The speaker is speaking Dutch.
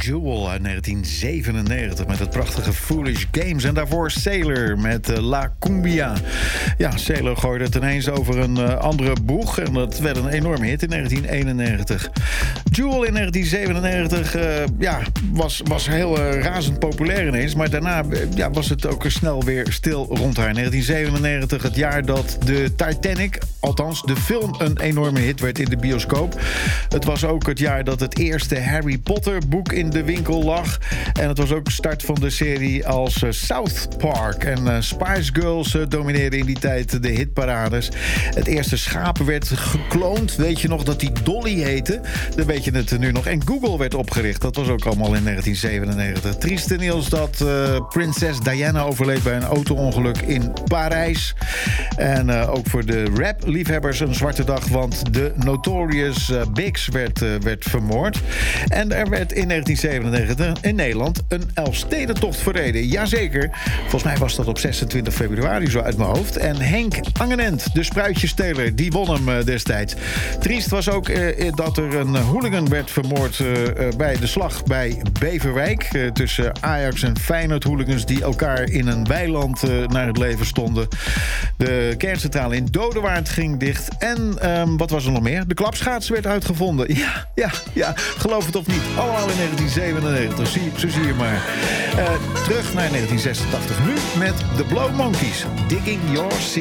Jewel uit 1997 met het prachtige Foolish Games. En daarvoor Sailor met La Cumbia. Ja, Sailor gooide het ineens over een andere boeg. En dat werd een enorme hit in 1991. Jewel in 1997 was heel razend populair ineens. Maar daarna was het ook snel weer stil rond haar. 1997, het jaar dat de Titanic, althans de film, een enorme hit werd in de bioscoop. Het was ook het jaar dat het eerste Harry Potter boek in de winkel lag. En het was ook de start van de serie als South Park. En Spice Girls domineerden in die tijd de hitparades. Het eerste schaap werd gekloond. Weet je nog dat die Dolly heette? Dan weet je het nu nog. En Google werd opgericht. Dat was ook allemaal in 1997. Trieste nieuws dat prinses Diana overleed bij een auto-ongeluk in Parijs. En ook voor de rap-liefhebbers een zwarte dag, want de Notorious Biggs werd vermoord. En er werd in 1997 in Nederland een Elfstedentocht verreden. Jazeker. Volgens mij was dat op 26 februari, zo uit mijn hoofd. En Henk Angenent, de spruitjesteler, die won hem destijds. Triest was ook dat er een hooligan werd vermoord bij de slag bij Beverwijk. Tussen Ajax en Feyenoord hooligans die elkaar in een weiland naar het leven stonden. De kerncentrale in Dodewaard ging dicht. En wat was er nog meer? De klapschaats werd uitgevonden. Ja, geloof het of niet. Allemaal in 1997. Zo zie je maar. Terug naar 1986 nu met The Blow Monkeys. Digging Your Sea.